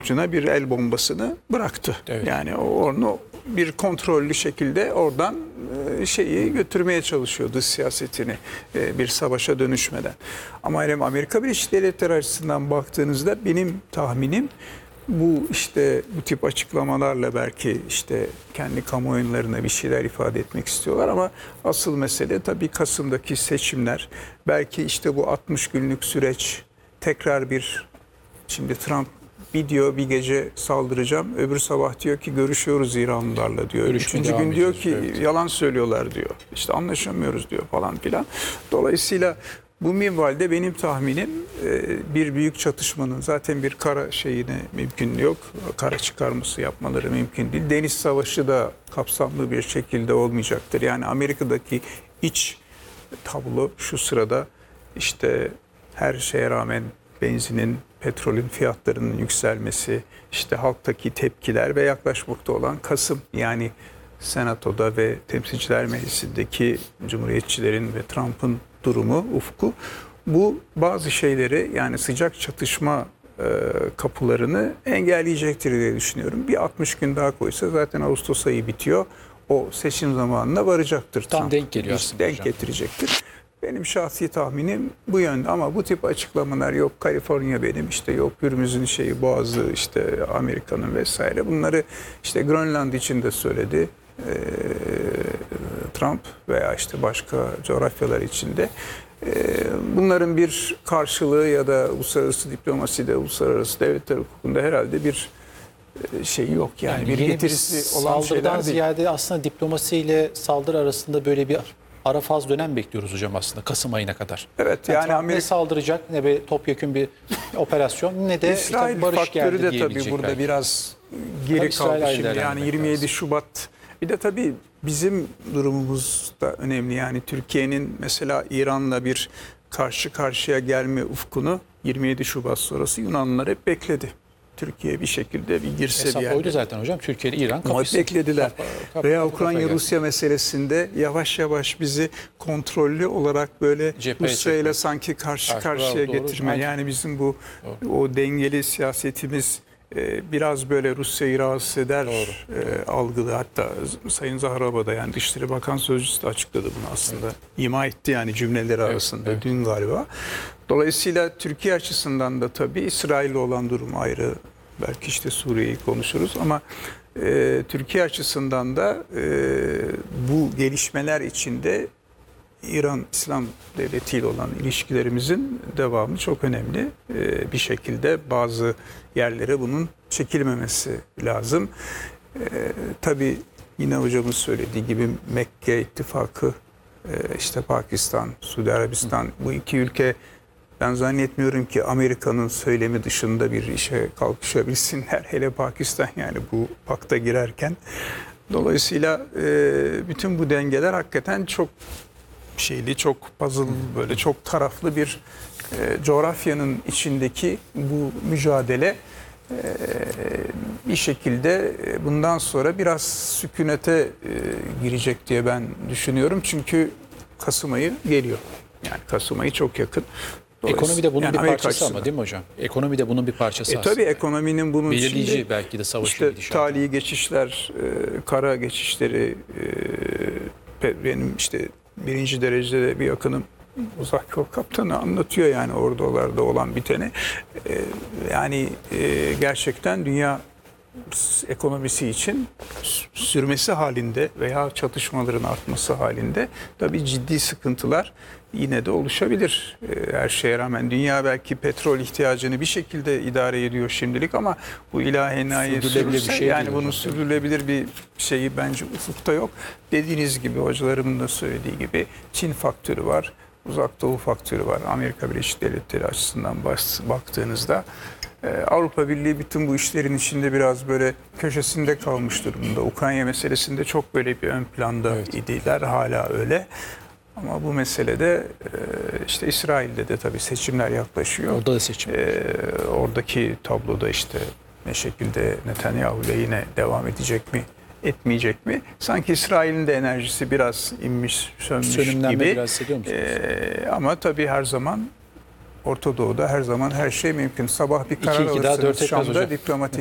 ucuna bir el bombasını bıraktı. Evet. Yani onu bir kontrollü şekilde oradan şeyi götürmeye çalışıyor, dış siyasetini bir savaşa dönüşmeden. Ama hem Amerika Birleşik Devletleri açısından baktığınızda benim tahminim bu işte bu tip açıklamalarla belki işte kendi kamuoylarına bir şeyler ifade etmek istiyorlar ama asıl mesele tabii Kasım'daki seçimler. Belki işte bu 60 günlük süreç tekrar şimdi Trump bir diyor bir gece saldıracağım. Öbür sabah diyor ki görüşüyoruz İranlılarla diyor. Üçüncü gün diyor ki yalan söylüyorlar diyor. İşte anlaşamıyoruz diyor falan filan. Dolayısıyla bu minvalde benim tahminim bir büyük çatışmanın zaten bir kara şeyine mümkün yok. Kara çıkarması yapmaları mümkün değil. Deniz savaşı da kapsamlı bir şekilde olmayacaktır. Yani Amerika'daki iç tablo şu sırada işte her şeye rağmen benzinin, petrolün fiyatlarının yükselmesi, işte halktaki tepkiler ve yaklaşmakta olan Kasım, yani Senato'da ve Temsilciler Meclisi'ndeki Cumhuriyetçilerin ve Trump'ın durumu, ufku, bu bazı şeyleri, yani sıcak çatışma kapılarını engelleyecektir diye düşünüyorum. Bir 60 gün daha koysa zaten Ağustos ayı bitiyor. O seçim zamanına varacaktır. Tam Trump. denk geliyor aslında Denk hocam. Getirecektir. Benim şahsi tahminim bu yönde ama bu tip açıklamalar, yok Kaliforniya benim, işte yok Hürmüz'ün şeyi, Boğazı işte Amerika'nın vesaire, bunları işte Grönland için de söyledi Trump veya işte başka coğrafyalar için de. Bunların bir karşılığı ya da uluslararası diplomaside, uluslararası devletler hukukunda herhalde bir şey yok, yani bir getirisi olan şeyler saldırıdan değil. ziyade aslında diplomasiyle saldırı arasında böyle bir ara faz dönem bekliyoruz hocam aslında Kasım ayına kadar. Evet, yani yani ne saldıracak, ne bir topyekün bir operasyon, ne de İsrail barış faktörü geldi de diyebilecek tabii burada belki. biraz geri Tabii kaldı İsrail şimdi. Yani değerlendirmek 27 lazım. Şubat, bir de tabii bizim durumumuz da önemli. Yani Türkiye'nin mesela İran'la bir karşı karşıya gelme ufkunu 27 Şubat sonrası Yunanlılar hep bekledi. Türkiye bir şekilde bir girse Hesap bir oydu yerde. zaten hocam. Türkiye ile İran Ama kapısı. beklediler. Veya Ukrayna geldi. Rusya meselesinde yavaş yavaş bizi kontrollü olarak böyle Cepheye Rusya ile çekmek. sanki karşı Bravo, karşıya doğru. getirme. Aynen. Yani bizim bu o dengeli siyasetimiz biraz böyle Rusya'yı rahatsız eder algılı. Hatta Sayın Zaharova da, yani Dışişleri Bakan Sözcüsü de açıkladı bunu aslında. Evet. İma etti yani cümleleri arasında dün galiba. Dolayısıyla Türkiye açısından da tabii İsrail'le olan durum ayrı. Belki işte Suriye'yi konuşuruz ama Türkiye açısından da bu gelişmeler içinde İran İslam Devleti ile olan ilişkilerimizin devamı çok önemli. Bir şekilde bazı yerlere bunun çekilmemesi lazım. Tabii yine hocamız söylediği gibi Mekke ittifakı, işte Pakistan, Suudi Arabistan, bu iki ülke, ben zannetmiyorum ki Amerika'nın söylemi dışında bir işe kalkışabilsinler. Hele Pakistan, yani bu pakta girerken. Dolayısıyla bütün bu dengeler hakikaten çok şeyli, çok puzzle, böyle çok taraflı bir coğrafyanın içindeki bu mücadele bir şekilde bundan sonra biraz sükunete girecek diye ben düşünüyorum. Çünkü Kasım ayı geliyor. Yani Kasım ayı çok yakın. Ekonomi de bunun yani bir Amerika parçası açısından. ama değil mi hocam? Ekonomi de bunun bir parçası aslında. Tabii ekonominin bunun belirleyici içinde, belki de savaşın işte gidişatı. tali geçişler, kara geçişleri, benim işte birinci derecede bir yakınım uzak yol kaptanı anlatıyor yani oradalarda olan biteni. Yani gerçekten dünya ekonomisi için sürmesi halinde veya çatışmaların artması halinde tabii ciddi sıkıntılar yine de oluşabilir. Her şeye rağmen dünya belki petrol ihtiyacını bir şekilde idare ediyor şimdilik ama bu ilahi nihayet sürülse, şey yani değil bunun hocam. sürdürülebilir bir şeyi bence ufukta yok. Dediğiniz gibi, hocalarımın da söylediği gibi Çin faktörü var, Uzak Doğu faktörü var. Amerika Birleşik Devletleri açısından baktığınızda Avrupa Birliği bütün bu işlerin içinde biraz böyle köşesinde kalmış durumda. Ukrayna meselesinde çok böyle bir ön planda idiler, hala öyle. Ama bu meselede işte İsrail'de de tabii seçimler yaklaşıyor. Orada da seçim. Oradaki tabloda işte ne şekilde Netanyahu ile yine devam edecek mi, etmeyecek mi? Sanki İsrail'in de enerjisi biraz inmiş, sönmüş Sönümlenme gibi. biraz hissediyor musunuz? Ama tabii her zaman Orta Doğu'da her zaman her şey mümkün. Sabah bir karar 2-2 daha 4 alırsınız etmez Şam'da hocam. diplomatik